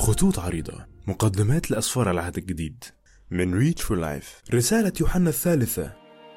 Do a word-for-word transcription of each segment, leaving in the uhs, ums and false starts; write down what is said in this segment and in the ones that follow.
خطوط عريضة، مقدمات لأسفار العهد الجديد من Reach for Life. رسالة يوحنا الثالثة.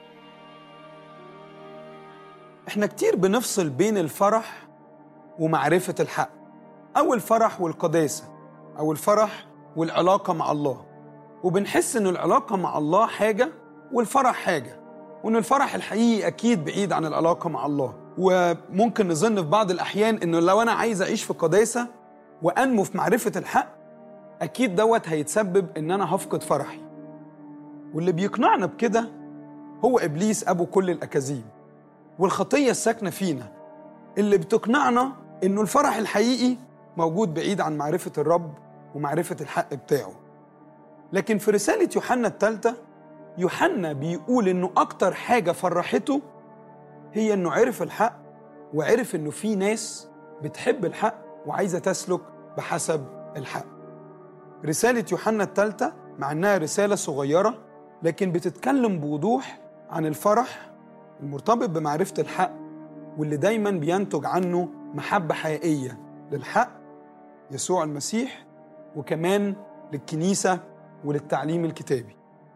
احنا كتير بنفصل بين الفرح ومعرفة الحق، أو الفرح والقداسة، أو الفرح والعلاقة مع الله، وبنحس إن العلاقة مع الله حاجة والفرح حاجة، وإن الفرح الحقيقي أكيد بعيد عن العلاقة مع الله. وممكن نظن في بعض الأحيان إنه لو أنا عايز أعيش في قداسة وأنمو في معرفة الحق، أكيد دوت هيتسبب إن أنا هفقد فرحي. واللي بيقنعنا بكده هو إبليس أبو كل الأكاذيب، والخطية الساكنة فينا اللي بتقنعنا إنه الفرح الحقيقي موجود بعيد عن معرفة الرب ومعرفة الحق بتاعه. لكن في رسالة يوحنا الثالثة، يوحنا بيقول إنه أكتر حاجة فرحته هي إنه عرف الحق، وعرف إنه في ناس بتحب الحق وعايزة تسلك بحسب الحق. رسالة يوحنا الثالثة مع إنها رسالة صغيرة، لكن بتتكلم بوضوح عن الفرح المرتبط بمعرفة الحق، واللي دايماً بينتج عنه محبة حقيقية للحق يسوع المسيح، وكمان للكنيسة وللتعليم الكتابي.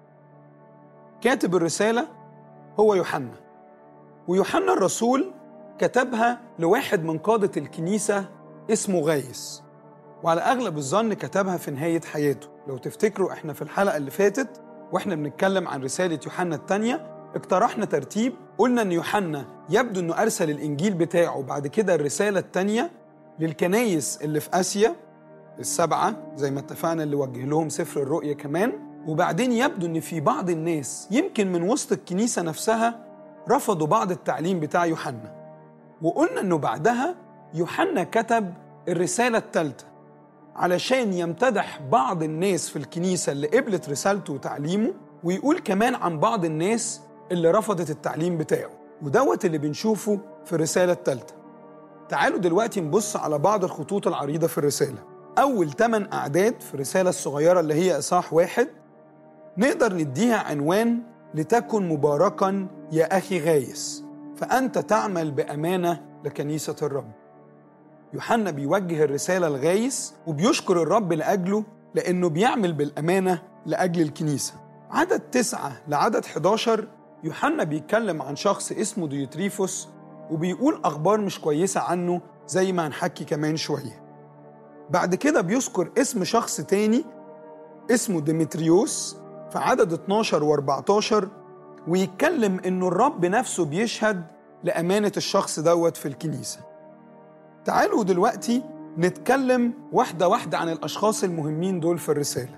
كاتب الرسالة هو يوحنا، ويوحنا الرسول كتبها لواحد من قادة الكنيسة اسمه غايس، وعلى أغلب الظن كتبها في نهاية حياته. لو تفتكروا إحنا في الحلقة اللي فاتت وإحنا بنتكلم عن رسالة يوحنا الثانية اقترحنا ترتيب، قلنا إن يوحنا يبدو إنه أرسل الإنجيل بتاعه بعد كده الرسالة الثانية للكنايس اللي في آسيا السبعة زي ما اتفقنا، اللي وجه لهم سفر الرؤيا كمان، وبعدين يبدو إن في بعض الناس يمكن من وسط الكنيسة نفسها رفضوا بعض التعليم بتاع يوحنا. وقلنا إنه بعدها يوحنا كتب الرسالة الثالثة علشان يمتدح بعض الناس في الكنيسة اللي قبلت رسالته وتعليمه، ويقول كمان عن بعض الناس اللي رفضت التعليم بتاعه، ودوت اللي بنشوفه في الرسالة الثالثة. تعالوا دلوقتي نبص على بعض الخطوط العريضة في الرسالة. أول ثمان أعداد في الرسالة الصغيرة اللي هي إصحاح واحد نقدر نديها عنوان لتكن مباركا يا أخي غايس، فأنت تعمل بأمانة لكنيسة الرب. يوحنا بيوجه الرسالة لغايس وبيشكر الرب لأجله لأنه بيعمل بالأمانة لأجل الكنيسة. عدد تسعة لعدد حداشر يوحنا بيتكلم عن شخص اسمه ديوتريفوس، وبيقول أخبار مش كويسة عنه زي ما هنحكي كمان شوية. بعد كده بيذكر اسم شخص تاني اسمه ديمتريوس في عدد اتناشر واربعتاشر، ويتكلم إنه الرب نفسه بيشهد لأمانة الشخص دوت في الكنيسة. تعالوا دلوقتي نتكلم واحدة واحدة عن الأشخاص المهمين دول في الرسالة.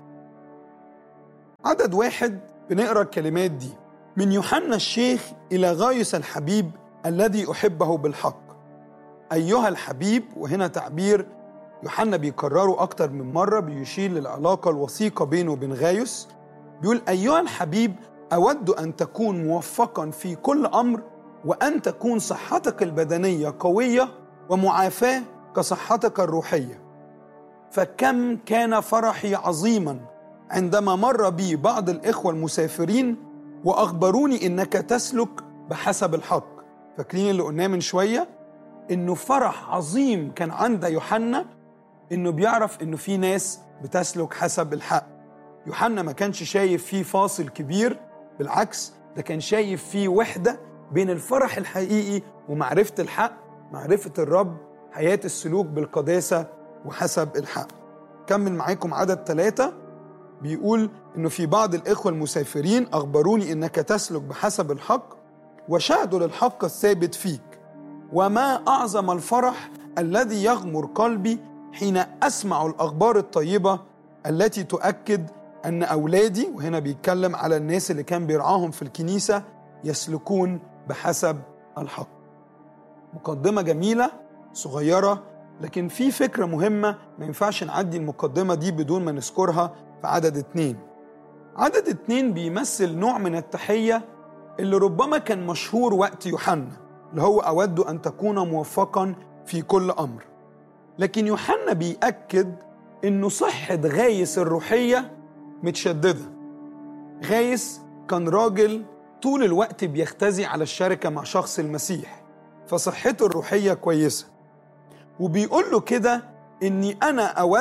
عدد واحد بنقرأ الكلمات دي: من يوحنا الشيخ إلى غايس الحبيب الذي أحبه بالحق. أيها الحبيب، وهنا تعبير يوحنا بيكرره أكتر من مرة بيشير للعلاقة الوثيقة بينه وبين غايس. بيقول: أيها الحبيب، أود أن تكون موفقا في كل أمر، وأن تكون صحتك البدنية قوية ومعافاة كصحتك الروحية. فكم كان فرحي عظيما عندما مر بي بعض الإخوة المسافرين وأخبروني إنك تسلك بحسب الحق. فاكرين اللي قلناه من شوية؟ إنه فرح عظيم كان عند يوحنا إنه بيعرف إنه في ناس بتسلك حسب الحق. يوحنا ما كانش شايف فيه فاصل كبير، بالعكس ده كان شايف فيه وحدة بين الفرح الحقيقي ومعرفة الحق، معرفة الرب، حياة السلوك بالقداسة وحسب الحق. كمل معاكم عدد ثلاثة، بيقول إنه في بعض الإخوة المسافرين أخبروني إنك تسلك بحسب الحق وشهدوا للحق الثابت فيك. وما أعظم الفرح الذي يغمر قلبي حين أسمع الأخبار الطيبة التي تؤكد أن أولادي، وهنا بيتكلم على الناس اللي كان بيرعاهم في الكنيسة، يسلكون بحسب الحق. مقدمة جميلة صغيرة، لكن في فكرة مهمة ما ينفعش نعدي المقدمة دي بدون ما نذكرها في عدد اتنين. عدد اتنين بيمثل نوع من التحية اللي ربما كان مشهور وقت يوحنا، اللي هو أود أن تكون موفقا في كل أمر. لكن يوحنا بيأكد إنه صحة غايس الروحية متشددة. غايس كان راجل طول الوقت بيختزي على الشركة مع شخص المسيح، فصحته الروحية كويسة. وبيقول له كده إني أنا أود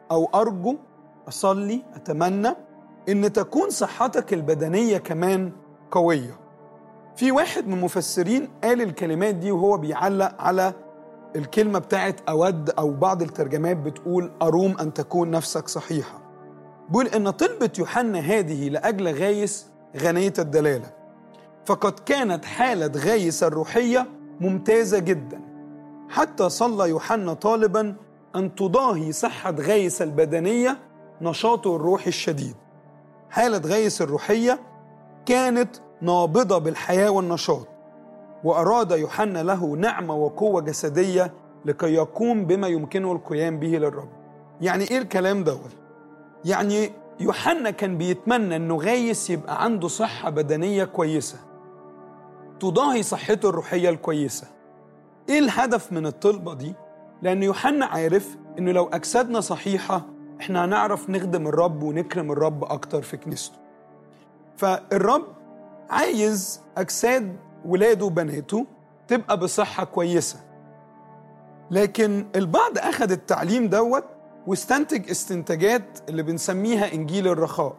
أو أرجو، أصلي، أتمنى إن تكون صحتك البدنية كمان قوية. في واحد من المفسرين قال الكلمات دي وهو بيعلق على الكلمة بتاعت أود، أو بعض الترجمات بتقول أروم أن تكون نفسك صحيحة. بيقول إن طلبة يوحنا هذه لأجل غايس غنية الدلالة، فقد كانت حالة غايس الروحية ممتازة جدا، حتى صلى يوحنا طالبا أن تضاهي صحة غايس البدنية نشاطه الروحي الشديد. حالة غايس الروحية كانت نابضة بالحياة والنشاط، وأراد يوحنا له نعمة وقوة جسدية لكي يقوم بما يمكنه القيام به للرب. يعني إيه الكلام دوت؟ يعني يوحنا كان بيتمنى أنه غايس يبقى عنده صحة بدنية كويسة تضاهي صحته الروحية الكويسة. إيه الهدف من الطلبة دي؟ لأن يوحنا عارف أنه لو أجسادنا صحيحة إحنا هنعرف نخدم الرب ونكرم الرب أكتر في كنيسته. فالرب عايز أجساد ولاده وبناته تبقى بصحة كويسة. لكن البعض أخذ التعليم دوت واستنتج استنتاجات اللي بنسميها إنجيل الرخاء،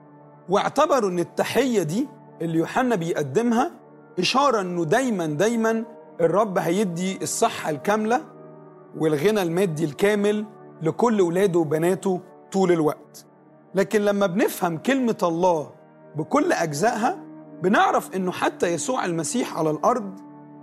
واعتبروا أن التحية دي اللي يوحنا بيقدمها إشارة أنه دايما دايما الرب هيدي الصحة الكاملة والغنى المادي الكامل لكل ولاده وبناته طول الوقت. لكن لما بنفهم كلمة الله بكل أجزائها بنعرف أنه حتى يسوع المسيح على الأرض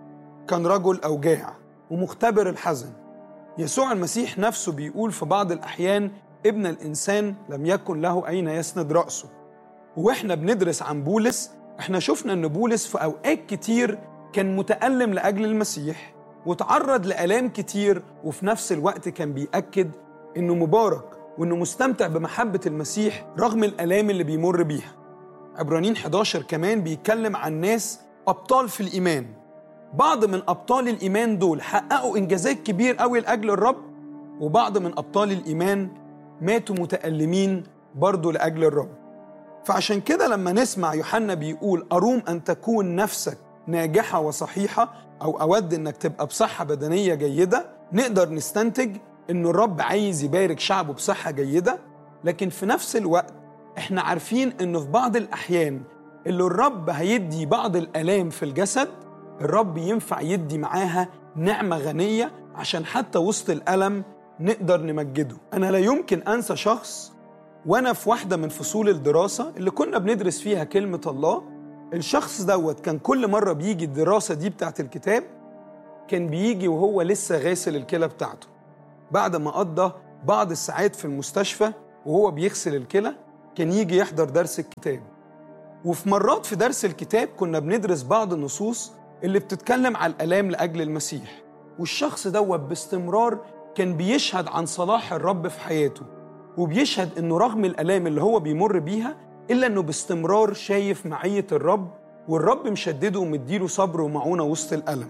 كان رجل أوجاع ومختبر الحزن. يسوع المسيح نفسه بيقول في بعض الأحيان ابن الإنسان لم يكن له أين يسند رأسه. وإحنا بندرس عن بولس إحنا شفنا أن بولس في أوقات كتير كان متألم لأجل المسيح وتعرض لآلام كتير، وفي نفس الوقت كان بيأكد أنه مبارك وأنه مستمتع بمحبة المسيح رغم الآلام اللي بيمر بيها. عبرانيين إحدى عشر كمان بيتكلم عن ناس أبطال في الإيمان. بعض من أبطال الإيمان دول حققوا إنجازات كبير قوي لأجل الرب، وبعض من أبطال الإيمان ماتوا متألمين برضو لأجل الرب. فعشان كده لما نسمع يوحنا بيقول أروم أن تكون نفسك ناجحة وصحيحة، أو أود أنك تبقى بصحة بدنية جيدة، نقدر نستنتج أنه الرب عايز يبارك شعبه بصحة جيدة. لكن في نفس الوقت إحنا عارفين أنه في بعض الأحيان اللي الرب هيدي بعض الآلام في الجسد، الرب ينفع يدي معاها نعمة غنية عشان حتى وسط الألم نقدر نمجده. أنا لا يمكن أنسى شخص وأنا في واحدة من فصول الدراسة اللي كنا بندرس فيها كلمة الله. الشخص دوت كان كل مرة بيجي الدراسة دي بتاعت الكتاب كان بيجي وهو لسه غاسل الكلى بتاعته، بعد ما قضى بعض الساعات في المستشفى وهو بيغسل الكلى كان يجي يحضر درس الكتاب. وفي مرات في درس الكتاب كنا بندرس بعض النصوص اللي بتتكلم على الآلام لأجل المسيح، والشخص دوت باستمرار كان بيشهد عن صلاح الرب في حياته، وبيشهد إنه رغم الآلام اللي هو بيمر بيها إلا إنه باستمرار شايف معية الرب، والرب مشدده ومديله صبر ومعونة وسط الألم.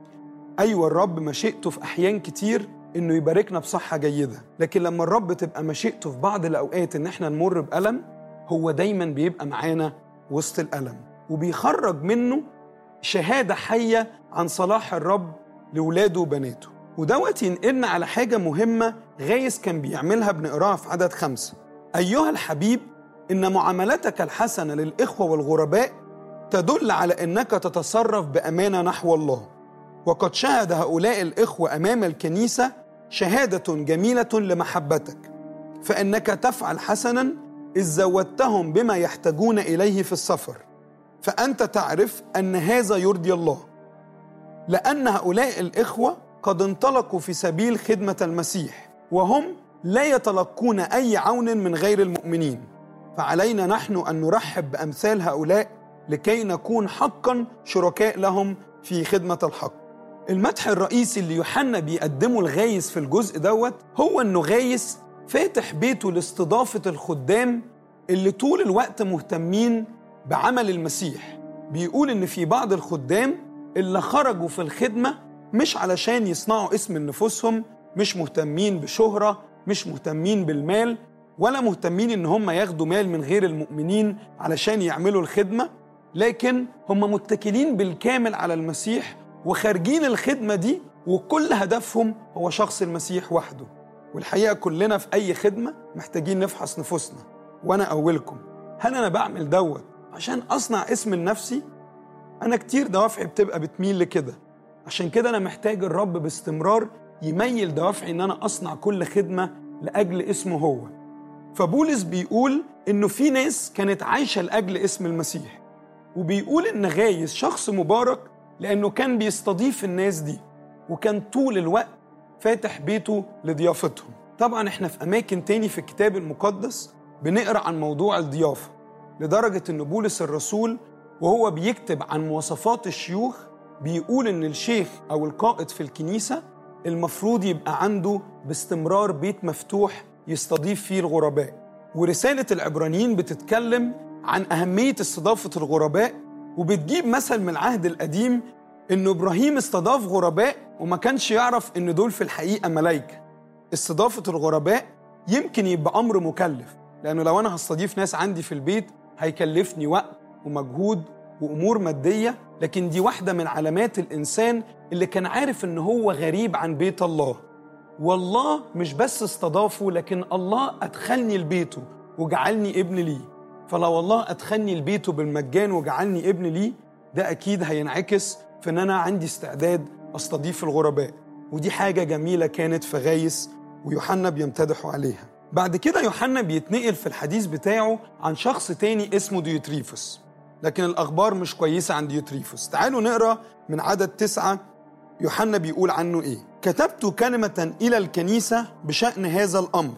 أيوة الرب مشيئته في أحيان كتير إنه يباركنا بصحة جيدة، لكن لما الرب تبقى مشيئته في بعض الأوقات إن إحنا نمر بألم، هو دايما بيبقى معانا وسط الألم وبيخرج منه شهادة حية عن صلاح الرب لولاده وبناته. ودوت ينقلنا على حاجة مهمة غايس كان بيعملها بنقراها في عدد خمسة: أيها الحبيب إن معاملتك الحسنة للإخوة والغرباء تدل على أنك تتصرف بأمانة نحو الله، وقد شهد هؤلاء الإخوة أمام الكنيسة شهادة جميلة لمحبتك، فإنك تفعل حسنا إذ زودتهم بما يحتاجون إليه في السفر، فأنت تعرف أن هذا يرضي الله، لأن هؤلاء الإخوة قد انطلقوا في سبيل خدمة المسيح، وهم لا يتلقون أي عون من غير المؤمنين، فعلينا نحن أن نرحب بأمثال هؤلاء لكي نكون حقا شركاء لهم في خدمة الحق. المدح الرئيسي اللي يوحنا بيقدمه الغايس في الجزء دوت هو أنه غايس فاتح بيته لاستضافة الخدام اللي طول الوقت مهتمين بعمل المسيح. بيقول إن في بعض الخدام اللي خرجوا في الخدمة مش علشان يصنعوا اسم لنفسهم، مش مهتمين بشهرة، مش مهتمين بالمال، ولا مهتمين إن هم ياخدوا مال من غير المؤمنين علشان يعملوا الخدمة، لكن هم متكلين بالكامل على المسيح وخارجين الخدمة دي وكل هدفهم هو شخص المسيح وحده. والحقيقة كلنا في أي خدمة محتاجين نفحص نفوسنا، وأنا أولكم. هل أنا بعمل دوت عشان أصنع اسم لنفسي؟ أنا كتير دوافعي بتبقى بتميل لكده، عشان كده أنا محتاج الرب باستمرار يميل دوافعي إن أنا أصنع كل خدمة لأجل اسمه هو. فبولس بيقول إنه في ناس كانت عايشة لأجل اسم المسيح، وبيقول إن غايس شخص مبارك لأنه كان بيستضيف الناس دي، وكان طول الوقت فاتح بيته لضيافتهم. طبعا احنا في أماكن تاني في الكتاب المقدس بنقرأ عن موضوع الضيافة، لدرجة إن بولس الرسول وهو بيكتب عن مواصفات الشيوخ بيقول إن الشيخ أو القائد في الكنيسة المفروض يبقى عنده باستمرار بيت مفتوح يستضيف فيه الغرباء. ورسالة العبرانيين بتتكلم عن أهمية استضافة الغرباء، وبتجيب مثل من العهد القديم إنه إبراهيم استضاف غرباء وما كانش يعرف إن دول في الحقيقة ملايكة. استضافة الغرباء يمكن يبقى أمر مكلف، لأنه لو أنا هستضيف ناس عندي في البيت هيكلفني وقت ومجهود وأمور مادية، لكن دي واحدة من علامات الإنسان اللي كان عارف إن هو غريب عن بيت الله. والله مش بس استضافه، لكن الله أدخلني لبيته وجعلني ابن ليه. فلو الله أدخلني لبيته بالمجان وجعلني ابن ليه، ده أكيد هينعكس في إن أنا عندي استعداد أستضيف الغرباء. ودي حاجة جميلة كانت في غايس، ويوحنا بيمتدحوا عليها. بعد كده يوحنا بيتنقل في الحديث بتاعه عن شخص تاني اسمه ديوتريفوس، لكن الأخبار مش كويسة عن ديوتريفوس. تعالوا نقرأ من عدد تسعة يوحنا بيقول عنه إيه. كتبت كلمة إلى الكنيسة بشأن هذا الأمر،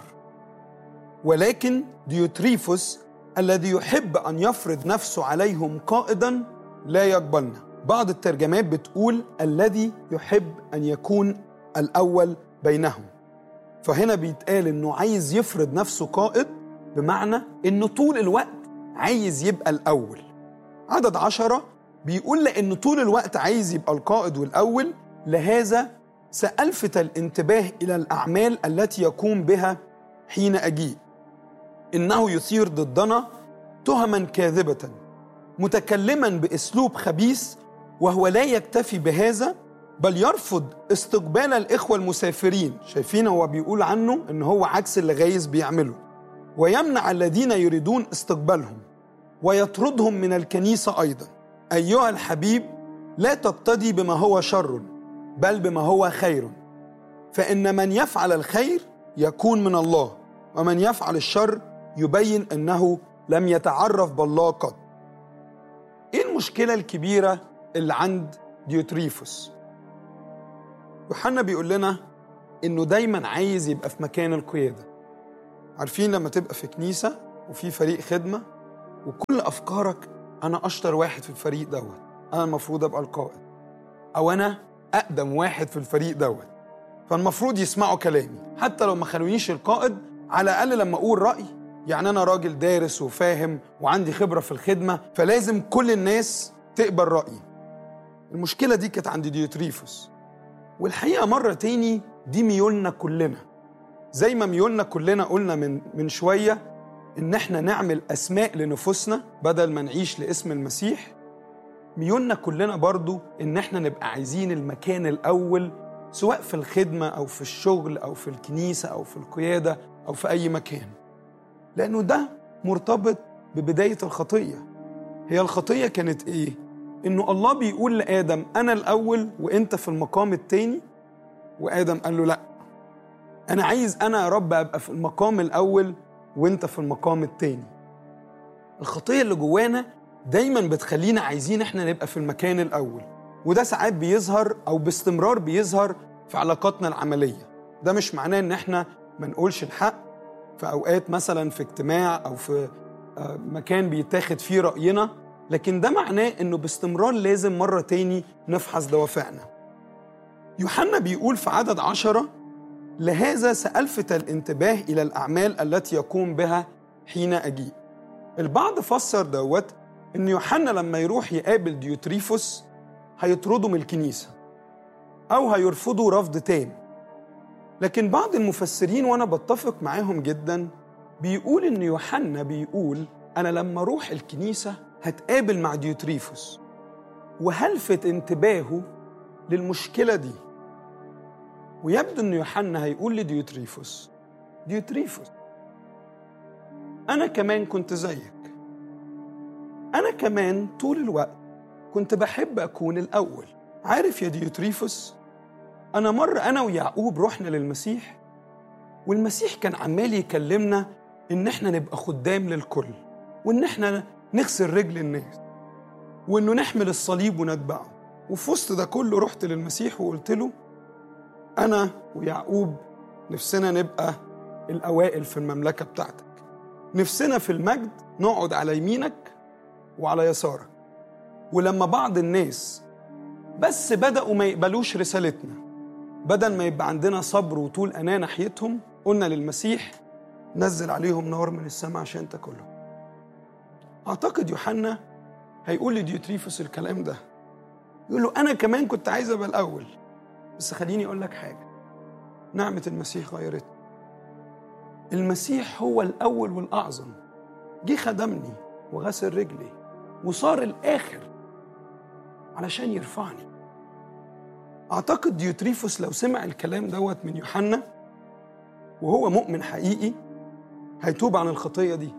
ولكن ديوتريفوس الذي يحب أن يفرض نفسه عليهم قائدا لا يقبلنا. بعض الترجمات بتقول الذي يحب أن يكون الأول بينهم. فهنا بيتقال إنه عايز يفرض نفسه قائد، بمعنى إنه طول الوقت عايز يبقى الأول. عدد عشرة بيقول لأنه طول الوقت عايز يبقى القائد والأول، لهذا سألفت الانتباه إلى الأعمال التي يقوم بها حين أجيء. إنه يثير ضدنا تهما كاذبة متكلما بأسلوب خبيث، وهو لا يكتفي بهذا بل يرفض استقبال الإخوة المسافرين. شايفين هو بيقول عنه إن هو عكس اللي غايز بيعمله، ويمنع الذين يريدون استقبالهم ويطردهم من الكنيسة أيضا. أيها الحبيب، لا تقتدي بما هو شر بل بما هو خير، فإن من يفعل الخير يكون من الله، ومن يفعل الشر يبين أنه لم يتعرف بالله قط. إيه المشكلة الكبيرة اللي عند ديوتريفوس؟ يوحنا بيقول لنا إنه دايما عايز يبقى في مكان القيادة. عارفين لما تبقى في كنيسة وفي فريق خدمة وكل أفكارك أنا أشطر واحد في الفريق دوت، أنا المفروض أبقى القائد، أو أنا أقدم واحد في الفريق دوت، فالمفروض يسمعوا كلامي حتى لو ما خلونيش القائد. على الأقل لما أقول رأي، يعني أنا راجل دارس وفاهم وعندي خبرة في الخدمة، فلازم كل الناس تقبل رأيي. المشكلة دي كانت عند ديوتريفوس. والحقيقة مرة تاني دي ميولنا كلنا، زي ما ميولنا كلنا قلنا من, من شوية إن احنا نعمل أسماء لنفوسنا بدل ما نعيش لاسم المسيح. ميولنا كلنا برضو إن احنا نبقى عايزين المكان الأول، سواء في الخدمة أو في الشغل أو في الكنيسة أو في القيادة أو في أي مكان، لأنه ده مرتبط ببداية الخطية. هي الخطية كانت إيه؟ إنه الله بيقول لآدم أنا الأول وإنت في المقام التاني، وآدم قال له لأ، أنا عايز أنا يا رب أبقى في المقام الأول وإنت في المقام التاني. الخطية اللي جوانا دايما بتخلينا عايزين إحنا نبقى في المكان الأول، وده ساعات بيظهر أو باستمرار بيظهر في علاقاتنا العملية. ده مش معناه إن إحنا ما نقولش الحق في أوقات، مثلا في اجتماع أو في مكان بيتاخد فيه رأينا، لكن ده معناه إنه باستمرار لازم مرة تاني نفحص دوافعنا. يوحنا بيقول في عدد عشرة لهذا سألفت الانتباه إلى الأعمال التي يقوم بها حين أجيء. البعض فسر دوت إن يوحنا لما يروح يقابل ديوتريفوس هيطردوا من الكنيسة أو هيرفضوا رفض تام، لكن بعض المفسرين وأنا بتفق معاهم جدا بيقول إن يوحنا بيقول أنا لما أروح الكنيسة هتقابل مع ديوتريفوس وهلفت انتباهه للمشكلة دي، ويبدو أن يوحنا هيقول لديوتريفوس: ديوتريفوس، أنا كمان كنت زيك، أنا كمان طول الوقت كنت بحب أكون الأول. عارف يا ديوتريفوس، أنا مرة أنا ويعقوب رحنا للمسيح، والمسيح كان عمال يكلمنا إن إحنا نبقى خدام للكل، وإن إحنا نغسل رجل الناس، وإنه نحمل الصليب ونتبعه. وفي وسط ده كله رحت للمسيح وقلت له: أنا ويعقوب نفسنا نبقى الأوائل في المملكة بتاعتك، نفسنا في المجد نقعد على يمينك وعلى يسارك. ولما بعض الناس بس بدأوا ما يقبلوش رسالتنا، بدل ما يبقى عندنا صبر وطول أناة ناحيتهم، قلنا للمسيح: نزل عليهم نار من السماء عشان تاكلهم. أعتقد يوحنا هيقول لديوتريفوس الكلام ده، يقول له: أنا كمان كنت عايز أبقى الأول، بس خليني أقول لك حاجة، نعمة المسيح غيرتني. المسيح هو الأول والأعظم، جه خدمني وغسل رجلي وصار الآخر علشان يرفعني. أعتقد ديوتريفوس لو سمع الكلام دوت من يوحنا وهو مؤمن حقيقي، هيتوب عن الخطية دي،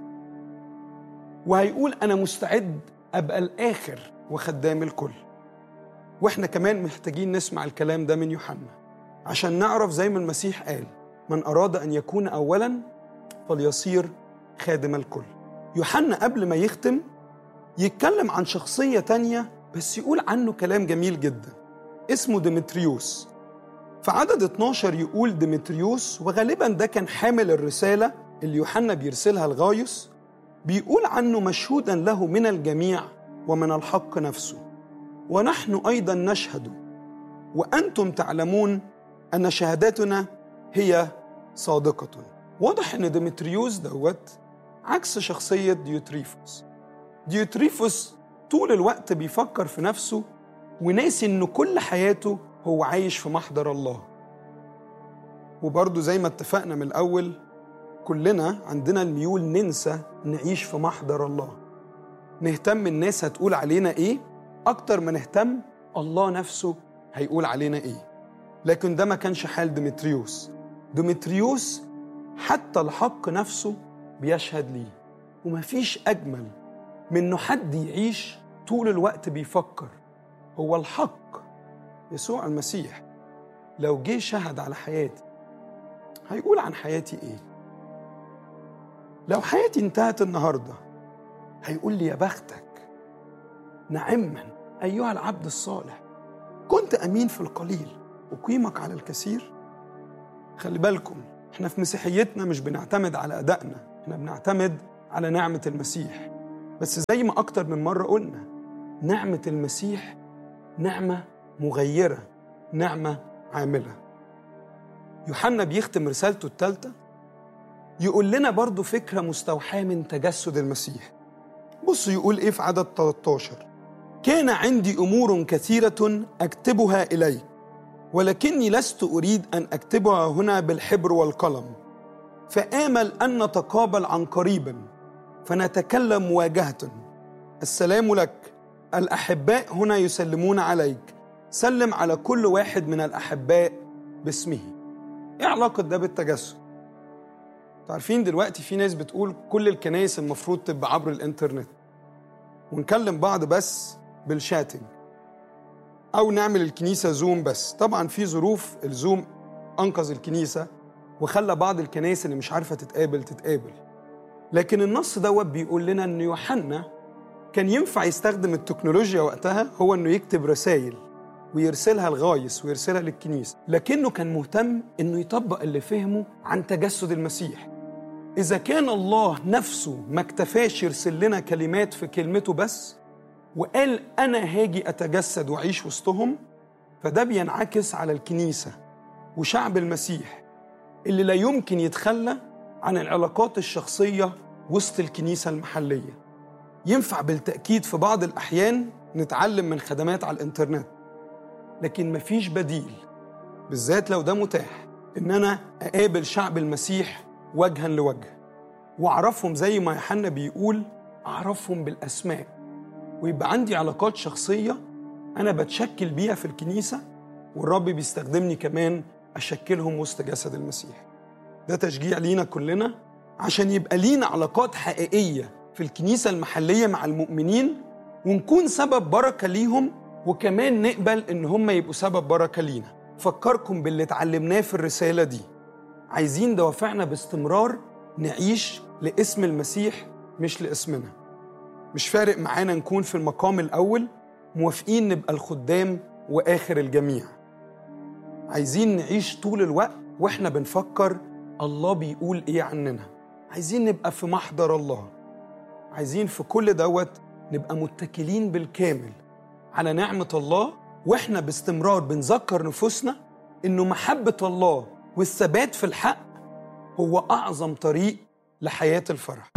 وهيقول: أنا مستعد أبقى الآخر وخدام الكل. وإحنا كمان محتاجين نسمع الكلام ده من يوحنا عشان نعرف زي ما المسيح قال: من أراد أن يكون أولاً فليصير خادم الكل. يوحنا قبل ما يختم يتكلم عن شخصية تانية، بس يقول عنه كلام جميل جدا، اسمه ديمتريوس. في عدد اتناشر يقول ديمتريوس، وغالبا ده كان حامل الرسالة اللي يوحنا بيرسلها لغايوس، بيقول عنه: مشهودا له من الجميع ومن الحق نفسه، ونحن أيضا نشهد، وأنتم تعلمون أن شهادتنا هي صادقة. واضح أن ديمتريوس دوت عكس شخصية ديوتريفوس. ديوتريفوس طول الوقت بيفكر في نفسه وناسي أنه كل حياته هو عايش في محضر الله. وبرضه زي ما اتفقنا من الأول، كلنا عندنا الميول ننسى نعيش في محضر الله، نهتم الناس هتقول علينا إيه أكتر ما نهتم الله نفسه هيقول علينا إيه. لكن ده ما كانش حال ديمتريوس. ديمتريوس حتى الحق نفسه بيشهد ليه، ومفيش أجمل من إنه حد يعيش طول الوقت بيفكر هو الحق يسوع المسيح لو جه شهد على حياتي هيقول عن حياتي إيه. لو حياتي انتهت النهاردة هيقول لي: يا بختك، نعما أيها العبد الصالح، كنت أمين في القليل أقيمك على الكثير. خلي بالكم، احنا في مسيحيتنا مش بنعتمد على أدائنا، احنا بنعتمد على نعمة المسيح. بس زي ما أكتر من مرة قلنا، نعمة المسيح نعمة مغيرة، نعمة عاملة. يوحنا بيختم رسالته الثالثة يقول لنا برضو فكرة مستوحاة من تجسد المسيح. بصوا يقول إيه في عدد ثلاثة عشر: كان عندي أمور كثيرة أكتبها إليك، ولكني لست أريد أن أكتبها هنا بالحبر والقلم، فآمل أن نتقابل عن قريب فنتكلم مواجهة. السلام لك، الأحباء هنا يسلمون عليك، سلم على كل واحد من الأحباء باسمه. إيه علاقة ده بالتجسد؟ تعرفين دلوقتي في ناس بتقول كل الكنائس المفروض تبقى عبر الإنترنت ونكلم بعض بس بالشاتنج، أو نعمل الكنيسة زوم بس. طبعا في ظروف الزوم أنقذ الكنيسة وخلى بعض الكنائس اللي مش عارفة تتقابل تتقابل، لكن النص دوت بيقول لنا أن يوحنا كان ينفع يستخدم التكنولوجيا وقتها، هو أنه يكتب رسائل ويرسلها لغايس ويرسلها للكنيسة، لكنه كان مهتم أنه يطبق اللي فهمه عن تجسد المسيح. إذا كان الله نفسه ما اكتفاش يرسل لنا كلمات في كلمته بس وقال أنا هاجي أتجسد وأعيش وسطهم، فده بينعكس على الكنيسة وشعب المسيح اللي لا يمكن يتخلى عن العلاقات الشخصية وسط الكنيسة المحلية. ينفع بالتأكيد في بعض الأحيان نتعلم من خدمات على الإنترنت، لكن مفيش بديل، بالذات لو ده متاح، إن أنا أقابل شعب المسيح وجها لوجه وأعرفهم زي ما يوحنا بيقول أعرفهم بالأسماء، ويبقى عندي علاقات شخصية أنا بتشكل بيها في الكنيسة، والرب بيستخدمني كمان أشكلهم وسط جسد المسيح. ده تشجيع لينا كلنا عشان يبقى لينا علاقات حقيقية في الكنيسة المحلية مع المؤمنين، ونكون سبب بركة ليهم، وكمان نقبل إن هم يبقوا سبب بركة لينا. فكركم باللي اتعلمناه في الرسالة دي. عايزين دوافعنا باستمرار نعيش لاسم المسيح مش لاسمنا. مش فارق معانا نكون في المقام الأول، موافقين نبقى الخدام وآخر الجميع. عايزين نعيش طول الوقت وإحنا بنفكر الله بيقول إيه عننا. عايزين نبقى في محضر الله. عايزين في كل دوت نبقى متكلين بالكامل على نعمة الله، وإحنا باستمرار بنذكر نفوسنا إنه محبة الله والثبات في الحق هو أعظم طريق لحياة الفرح.